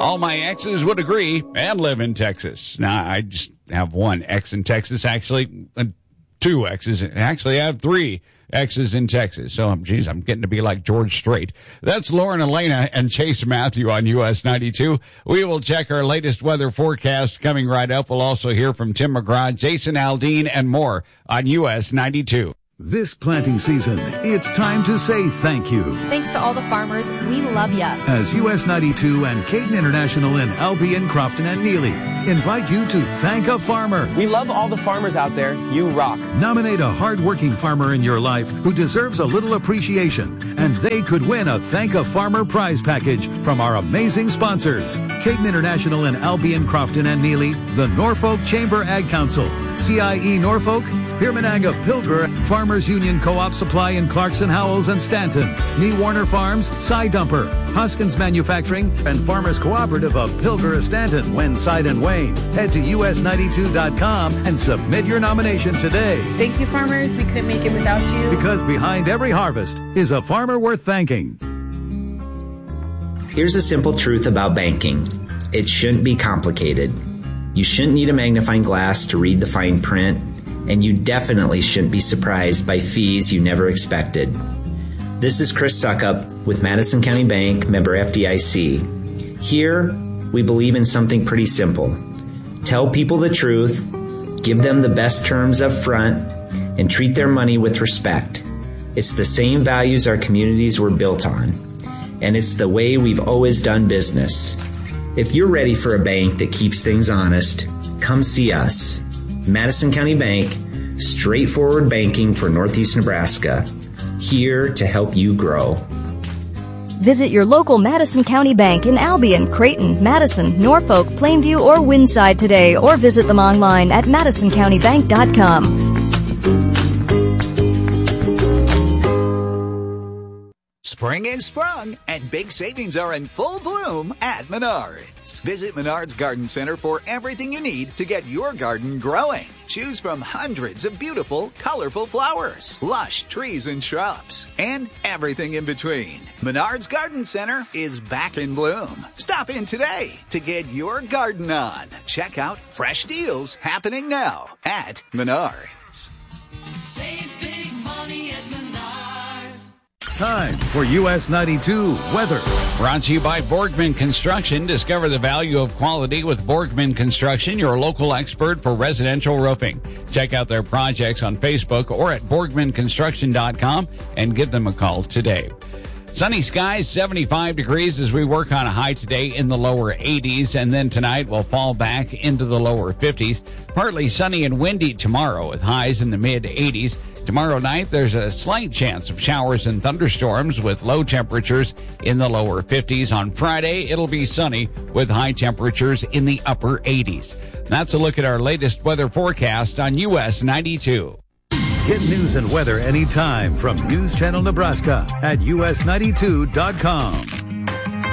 All my exes would agree and live in Texas. Now, I just have one ex in Texas, actually. Two exes. Actually, I have three exes in Texas. So, geez, I'm getting to be like George Strait. That's Lauren Elena and Chase Matthew on US 92. We will check our latest weather forecast coming right up. We'll also hear from Tim McGraw, Jason Aldean, and more on US 92. This planting season, it's time to say thank you. Thanks to all the farmers. We love ya. As US 92 and Caden International in Albion, Crofton, and Neely invite you to thank a farmer. We love all the farmers out there. You rock. Nominate a hard-working farmer in your life who deserves a little appreciation, and they could win a Thank a Farmer prize package from our amazing sponsors. Caden International in Albion, Crofton, and Neely, the Norfolk Chamber Ag Council, CIE Norfolk, Pirmanaga Pilger, Farmers Union Co-op Supply in Clarkson, Howells, and Stanton, Nee Warner Farms, Cy Dumper, Huskins Manufacturing, and Farmers Cooperative of Pilger, Stanton, Wenside, and Wayne. Head to us92.com and submit your nomination today. Thank you, farmers. We couldn't make it without you. Because behind every harvest is a farmer worth thanking. Here's a simple truth about banking. It shouldn't be complicated. You shouldn't need a magnifying glass to read the fine print, and you definitely shouldn't be surprised by fees you never expected. This is Chris Suckup with Madison County Bank, member FDIC. Here, we believe in something pretty simple. Tell people the truth, give them the best terms up front, and treat their money with respect. It's the same values our communities were built on, and it's the way we've always done business. If you're ready for a bank that keeps things honest, come see us. Madison County Bank, straightforward banking for Northeast Nebraska. Here to help you grow. Visit your local Madison County Bank in Albion, Creighton, Madison, Norfolk, Plainview, or Winside today, or visit them online at madisoncountybank.com. Spring is sprung, and big savings are in full bloom at Menards. Visit Menards Garden Center for everything you need to get your garden growing. Choose from hundreds of beautiful, colorful flowers, lush trees and shrubs, and everything in between. Menards Garden Center is back in bloom. Stop in today to get your garden on. Check out fresh deals happening now at Menards. Save big money at Menards. Time for US 92 weather. Brought to you by Borgman Construction. Discover the value of quality with Borgman Construction, your local expert for residential roofing. Check out their projects on Facebook or at borgmanconstruction.com and give them a call today. Sunny skies, 75 degrees as we work on a high today in the lower 80s, and then tonight we'll fall back into the lower 50s. Partly sunny and windy tomorrow with highs in the mid 80s. Tomorrow night, there's a slight chance of showers and thunderstorms with low temperatures in the lower 50s. On Friday, it'll be sunny with high temperatures in the upper 80s. That's a look at our latest weather forecast on US 92. Get news and weather anytime from News Channel Nebraska at us92.com.